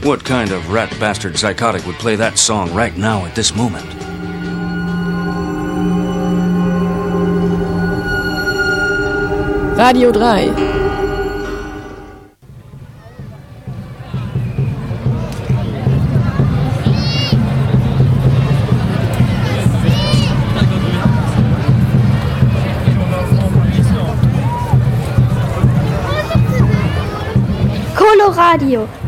What kind of rat bastard psychotic would play that song right now at this moment? Radio 3. Coloradio